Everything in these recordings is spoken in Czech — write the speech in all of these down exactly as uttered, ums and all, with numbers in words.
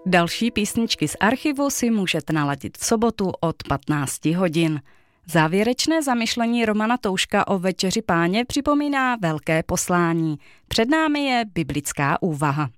Další písničky z archivu si můžete naladit v sobotu od patnácti hodin. Závěrečné zamyšlení Romana Touška o Večeři Páně připomíná velké poslání. Před námi je biblická úvaha.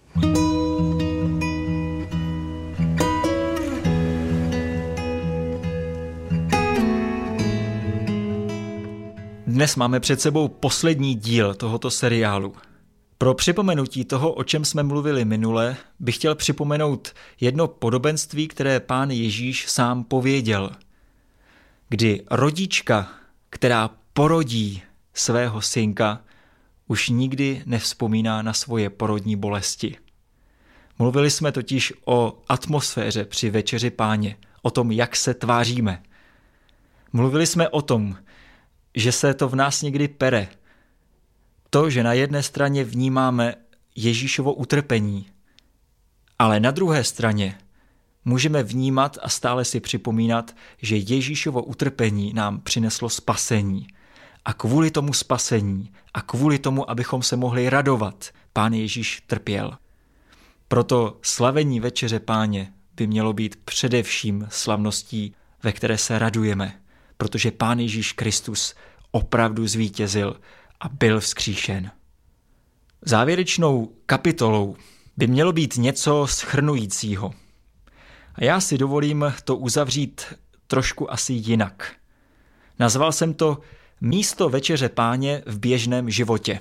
Dnes máme před sebou poslední díl tohoto seriálu. Pro připomenutí toho, o čem jsme mluvili minule, bych chtěl připomenout jedno podobenství, které Pán Ježíš sám pověděl. Kdy rodička, která porodí svého synka, už nikdy nevzpomíná na svoje porodní bolesti. Mluvili jsme totiž o atmosféře při Večeři Páně, o tom, jak se tváříme. Mluvili jsme o tom, že se to v nás někdy pere. To, že na jedné straně vnímáme Ježíšovo utrpení, ale na druhé straně můžeme vnímat a stále si připomínat, že Ježíšovo utrpení nám přineslo spasení. A kvůli tomu spasení a kvůli tomu, abychom se mohli radovat, Pán Ježíš trpěl. Proto slavení Večeře Páně by mělo být především slavností, ve které se radujeme, protože Pán Ježíš Kristus opravdu zvítězil a byl vzkříšen. Závěrečnou kapitolou by mělo být něco shrnujícího. A já si dovolím to uzavřít trošku asi jinak. Nazval jsem to Místo Večeře Páně v běžném životě.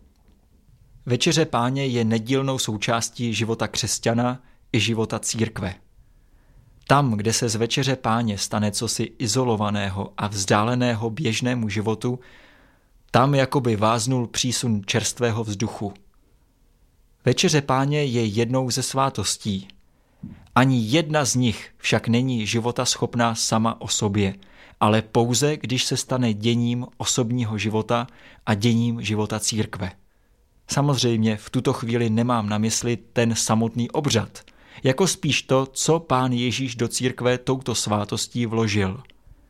Večeře Páně je nedílnou součástí života křesťana i života církve. Tam, kde se z Večeře Páně stane cosi izolovaného a vzdáleného běžnému životu, tam jakoby váznul přísun čerstvého vzduchu. Večeře Páně je jednou ze svátostí. Ani jedna z nich však není životaschopná sama o sobě, ale pouze, když se stane děním osobního života a děním života církve. Samozřejmě v tuto chvíli nemám na mysli ten samotný obřad, jako spíš to, co Pán Ježíš do církve touto svátostí vložil.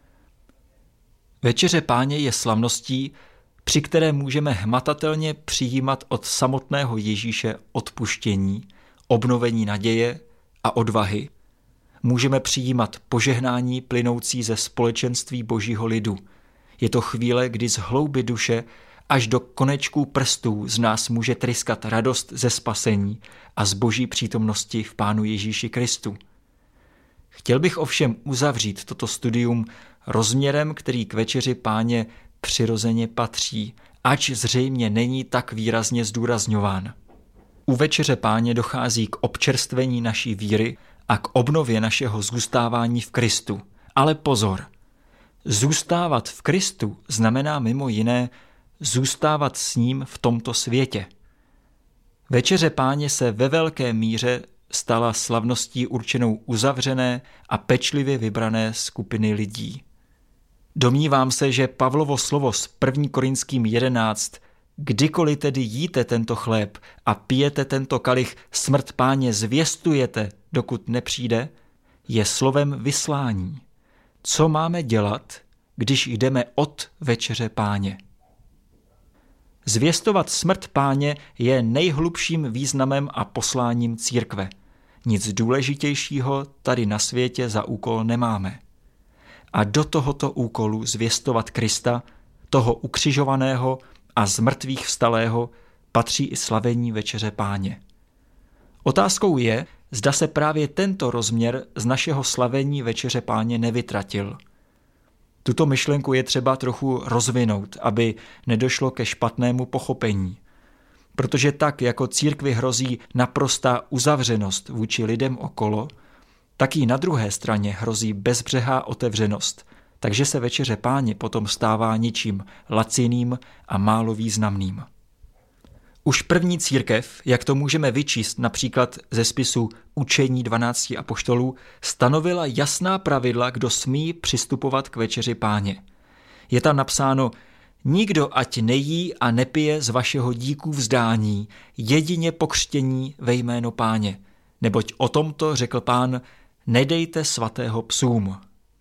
Večeře Páně je slavností, při které můžeme hmatatelně přijímat od samotného Ježíše odpuštění, obnovení naděje a odvahy. Můžeme přijímat požehnání plynoucí ze společenství Božího lidu. Je to chvíle, kdy z hloubi duše až do konečků prstů z nás může tryskat radost ze spasení a z Boží přítomnosti v Pánu Ježíši Kristu. Chtěl bych ovšem uzavřít toto studium rozměrem, který k Večeři Páně přirozeně patří, ač zřejmě není tak výrazně zdůrazňován. U Večeře Páně dochází k občerstvení naší víry a k obnově našeho zůstávání v Kristu. Ale pozor, zůstávat v Kristu znamená mimo jiné zůstávat s ním v tomto světě. Večeře Páně se ve velké míře stala slavností určenou uzavřené a pečlivě vybrané skupiny lidí. Domnívám se, že Pavlovo slovo z první Korinským jedenáct, kdykoliv tedy jíte tento chléb a pijete tento kalich, smrt Páně zvěstujete, dokud nepřijde, je slovem vyslání. Co máme dělat, když jdeme od Večeře Páně? Zvěstovat smrt Páně je nejhlubším významem a posláním církve. Nic důležitějšího tady na světě za úkol nemáme. A do tohoto úkolu zvěstovat Krista, toho ukřižovaného a z mrtvých vstalého, patří i slavení Večeře Páně. Otázkou je, zda se právě tento rozměr z našeho slavení Večeře Páně nevytratil. Tuto myšlenku je třeba trochu rozvinout, aby nedošlo ke špatnému pochopení. Protože tak, jako církvi hrozí naprostá uzavřenost vůči lidem okolo, tak jí na druhé straně hrozí bezbřehá otevřenost, takže se Večeře Páně potom stává ničím laciným a málo významným. Už první církev, jak to můžeme vyčíst například ze spisu Učení dvanácti apoštolů, stanovila jasná pravidla, kdo smí přistupovat k Večeři Páně. Je tam napsáno: nikdo ať nejí a nepije z vašeho díku vzdání, jedině pokřtění ve jméno Páně, neboť o tomto řekl Pán: nedejte svatého psům.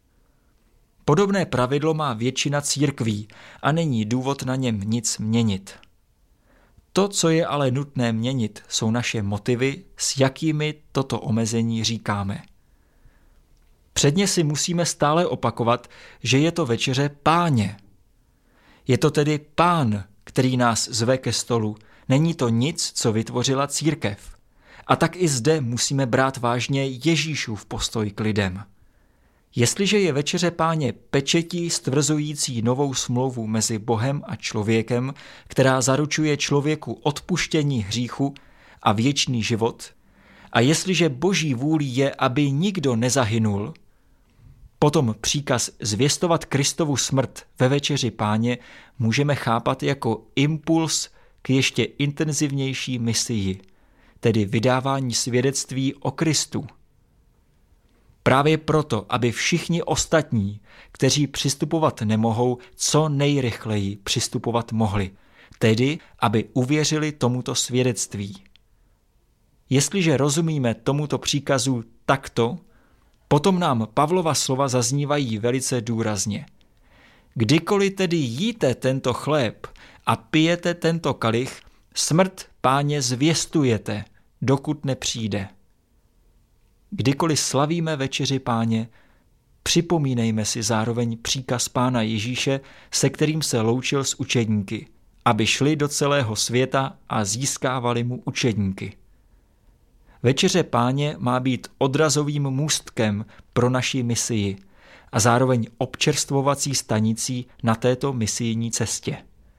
Podobné pravidlo má většina církví a není důvod na něm nic měnit. To, co je ale nutné měnit, jsou naše motivy, s jakými toto omezení říkáme. Předně si musíme stále opakovat, že je to večeře Páně. Je to tedy Pán, který nás zve ke stolu. Není to nic, co vytvořila církev. A tak i zde musíme brát vážně Ježíšův postoj k lidem. Jestliže je večeře Páně pečetí stvrzující novou smlouvu mezi Bohem a člověkem, která zaručuje člověku odpuštění hříchu a věčný život, a jestliže Boží vůlí je, aby nikdo nezahynul, potom příkaz zvěstovat Kristovu smrt ve večeři Páně můžeme chápat jako impuls k ještě intenzivnější misii, tedy vydávání svědectví o Kristu. Právě proto, aby všichni ostatní, kteří přistupovat nemohou, co nejrychleji přistupovat mohli, tedy aby uvěřili tomuto svědectví. Jestliže rozumíme tomuto příkazu takto, potom nám Pavlova slova zaznívají velice důrazně. Kdykoliv tedy jíte tento chléb a pijete tento kalich, smrt Páně zvěstujete, dokud nepřijde. Kdykoliv slavíme večeři Páně, připomínejme si zároveň příkaz Pána Ježíše, se kterým se loučil s učedníky, aby šli do celého světa a získávali mu učedníky. Večeře Páně má být odrazovým můstkem pro naši misii a zároveň občerstvovací stanicí na této misijní cestě.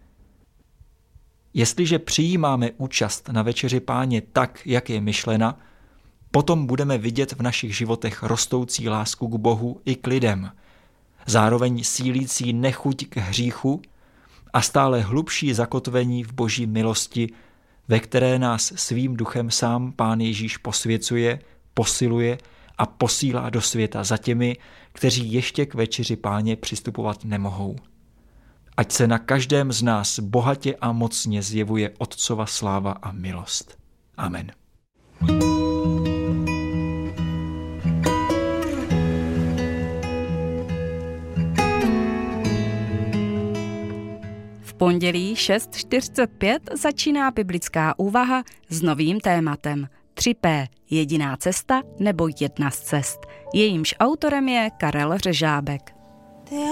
Jestliže přijímáme účast na večeři Páně tak, jak je myšlena, potom budeme vidět v našich životech rostoucí lásku k Bohu i k lidem, zároveň sílící nechuť k hříchu a stále hlubší zakotvení v Boží milosti, ve které nás svým duchem sám Pán Ježíš posvěcuje, posiluje a posílá do světa za těmi, kteří ještě k večeři Páně přistupovat nemohou. Ať se na každém z nás bohatě a mocně zjevuje Otcova sláva a milost. Amen. V pondělí šest čtyřicet pět začíná biblická úvaha s novým tématem tři P, jediná cesta nebo jedna z cest. Jejímž autorem je Karel Řežábek.